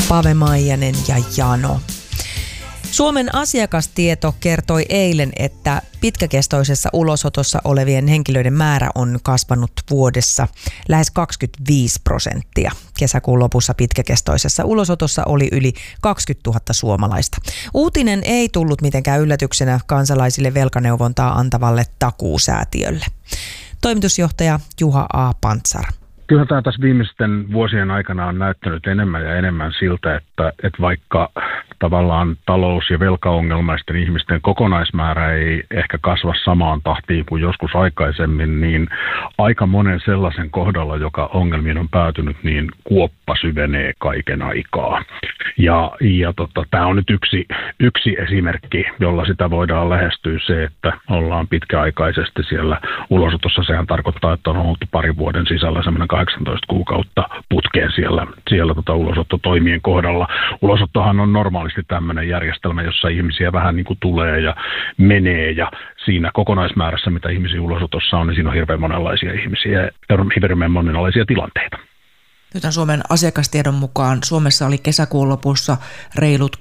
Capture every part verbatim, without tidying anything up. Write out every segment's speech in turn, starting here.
Pave Maijanen ja Jano. Suomen asiakastieto kertoi eilen, että pitkäkestoisessa ulosotossa olevien henkilöiden määrä on kasvanut vuodessa lähes kaksikymmentäviisi prosenttia. Kesäkuun lopussa pitkäkestoisessa ulosotossa oli yli kaksikymmentätuhatta suomalaista. Uutinen ei tullut mitenkään yllätyksenä kansalaisille velkaneuvontaa antavalle Takuusäätiölle. Toimitusjohtaja Juha A. Pantsar. Kyllä tämä tässä viimeisten vuosien aikana on näyttänyt enemmän ja enemmän siltä, että, että vaikka tavallaan talous- ja velkaongelmaisten ihmisten kokonaismäärä ei ehkä kasva samaan tahtiin kuin joskus aikaisemmin, niin aika monen sellaisen kohdalla, joka ongelmiin on päätynyt, niin kuoppa syvenee kaiken aikaa. Ja, ja tota, tämä on nyt yksi, yksi esimerkki, jolla sitä voidaan lähestyä se, että ollaan pitkäaikaisesti siellä ulosotossa. Sehän tarkoittaa, että on ollut parin vuoden sisällä semmoinen kahdeksantoista kuukautta putkeen siellä, siellä tota ulosottotoimien kohdalla. Ulosottohan on normaalisti tämmöinen järjestelmä, jossa ihmisiä vähän niin kuin tulee ja menee, ja siinä kokonaismäärässä, mitä ihmisiä ulosotossa on, niin siinä on hirveän monenlaisia ihmisiä, hirveän monenlaisia tilanteita. Nyt Suomen asiakastiedon mukaan Suomessa oli kesäkuun lopussa reilut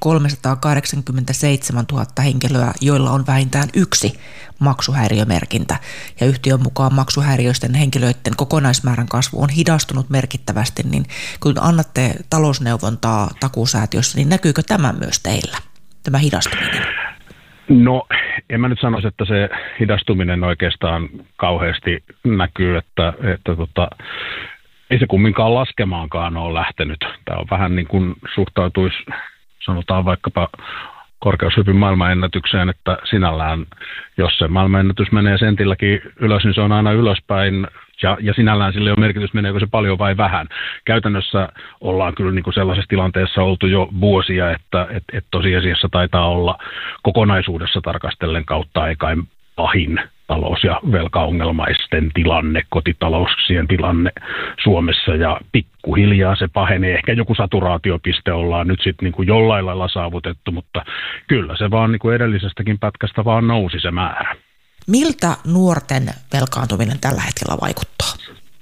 kolmesataakahdeksankymmentäseitsemäntuhatta henkilöä, joilla on vähintään yksi maksuhäiriömerkintä. Ja yhtiön mukaan maksuhäiriöisten henkilöiden kokonaismäärän kasvu on hidastunut merkittävästi, niin kun annatte talousneuvontaa Takuusäätiössä, niin näkyykö tämä myös teillä, tämä hidastuminen? No, en mä nyt sanoisi, että se hidastuminen oikeastaan kauheasti näkyy, että, että tota, ei se kumminkaan laskemaankaan ole lähtenyt. Tämä on vähän niin kuin suhtautuisi, sanotaan vaikkapa korkeushypyn maailmanennätykseen, että sinällään, jos se maailmanennätys menee sentilläkin ylös, niin se on aina ylöspäin. Ja, ja sinällään sille on merkitys, meneekö se paljon vai vähän. Käytännössä ollaan kyllä niin kuin sellaisessa tilanteessa oltu jo vuosia, että et, et tosiasiassa taitaa olla kokonaisuudessa tarkastellen kautta aikain pahin talous- ja velkaongelmaisten tilanne, kotitalouksien tilanne Suomessa, ja pikkuhiljaa se pahenee. Ehkä joku saturaatiopiste ollaan nyt sitten niin kuin jollain lailla saavutettu, mutta kyllä se vaan niin kuin edellisestäkin pätkästä vaan nousi se määrä. Miltä nuorten velkaantuminen tällä hetkellä vaikuttaa?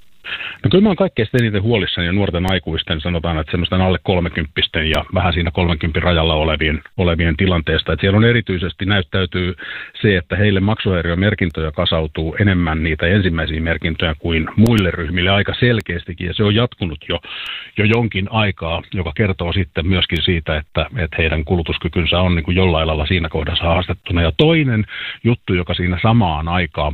No kyllä mä oon kaikkein eniten huolissani ja nuorten aikuisten, sanotaan, että semmoisten alle kolmekymppisten ja vähän siinä kolmenkympin rajalla olevien, olevien tilanteesta. Että siellä on erityisesti näyttäytyy se, että heille maksuhäiriömerkintöjä kasautuu enemmän niitä ensimmäisiä merkintöjä kuin muille ryhmille aika selkeästikin. Ja se on jatkunut jo, jo jonkin aikaa, joka kertoo sitten myöskin siitä, että, että heidän kulutuskykynsä on niin kuin jollain lailla siinä kohdassa haastettuna. Ja toinen juttu, joka siinä samaan aikaan